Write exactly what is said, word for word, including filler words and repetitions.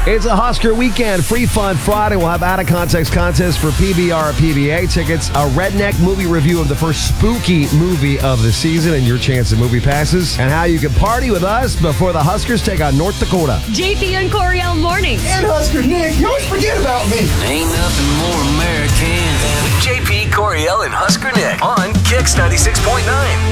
It's a Husker weekend. Free Fun Friday. We'll have out of context contests for P B R and P B A tickets, a redneck movie review of the first spooky movie of the season, and your chance at movie passes, and how you can party with us before the Huskers take on North Dakota. J P and Coriel mornings. And Husker Nick, you always forget about me. Ain't nothing more American than J P, Coriel, and Husker Nick on Kicks ninety-six point nine.